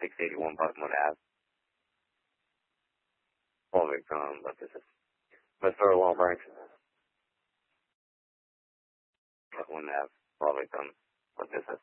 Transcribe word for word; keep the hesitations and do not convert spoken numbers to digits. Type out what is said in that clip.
six eighty-one Buckman Ave. Paul Victor, but this is Mister Long Branch. Buckman Ave, Paul Victor, but this is